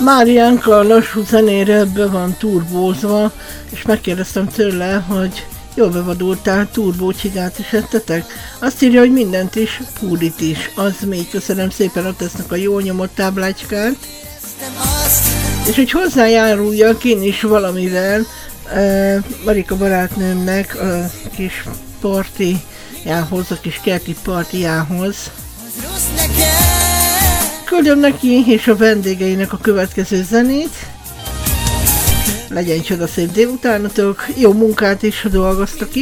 Máriánka a lassú zenére be van turbózva, és megkérdeztem tőle, hogy jól bevadultál, turbócsigát is ettetek? Azt írja, hogy mindent is, púrit is. Az még köszönöm szépen, ott tesznek a jól nyomott táblácskát. És hogy hozzájáruljak én is valamivel Marika barátnőmnek a kis partiához, a kis kerti partiához. Küldöm neki és a vendégeinek a következő zenét. Legyen csodaszép délutánatok, jó munkát is dolgoztak itt.